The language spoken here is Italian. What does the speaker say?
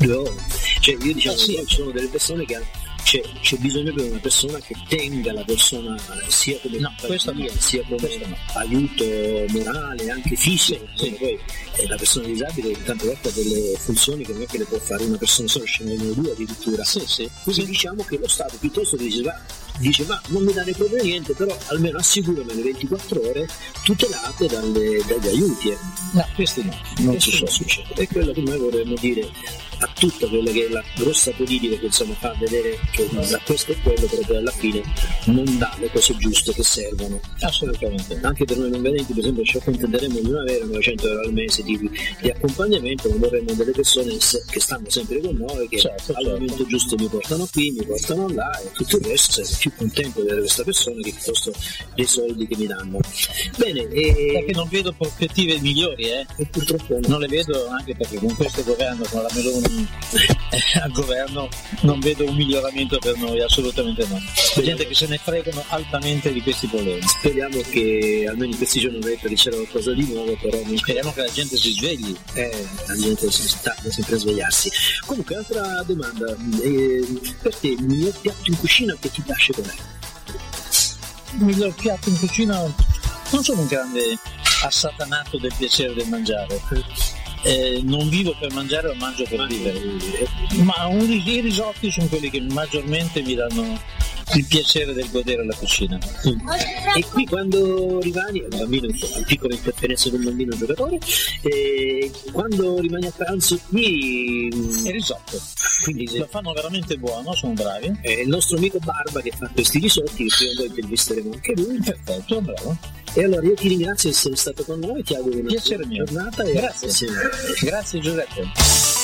2 ore. Cioè io diciamo che ci sono delle persone che c'è bisogno di una persona che tenga la persona sia come compagnia, sia come aiuto morale, anche fisico. Poi la persona disabile tante volte ha delle funzioni che non è che le può fare una persona sola, scendono 2 addirittura. Quindi diciamo che lo Stato piuttosto che dice ma non mi dare proprio niente, però almeno assicurami le 24 ore tutelate dagli aiuti. No, questo no, non ci sono. È quello che noi vorremmo dire a tutta quella che è la grossa politica che insomma fa vedere che da questo e quello, però poi alla fine non dà le cose giuste che servono. Assolutamente. Anche per noi non vedenti, per esempio, ci accontenteremo di non avere 900 euro al mese di accompagnamento, ma vorremmo delle persone che stanno sempre con noi, che al momento giusto mi portano qui, mi portano là, e tutto il resto sei più contento di avere questa persona che piuttosto dei soldi che mi danno. Bene, perché non vedo prospettive migliori, e purtroppo non le vedo, anche perché con questo governo, con la Meloni al governo, non vedo un miglioramento per noi, assolutamente no. C'è gente che se ne fregano altamente di questi problemi. Speriamo che almeno in questi giorni che c'era qualcosa di nuovo, però speriamo che la gente si svegli. La gente si tarda sempre a svegliarsi. Comunque, altra domanda, per te il miglior piatto in cucina che ti piace com'è? Il miglior piatto in cucina, non sono un grande assatanato del piacere del mangiare. Non vivo per mangiare, lo mangio per vivere. Ma i risotti sono quelli che maggiormente mi danno il piacere del godere la cucina. E qui quando rimani, un bambino, piccola interferenza con un bambino giocatore, quando rimani a pranzo qui il risotto, quindi lo fanno veramente buono, sono bravi. Il nostro amico Barba che fa questi risotti, che prima o poi intervisteremo anche lui. Perfetto, bravo. E allora io ti ringrazio di essere stato con noi, ti auguro una buona giornata e grazie Giuseppe.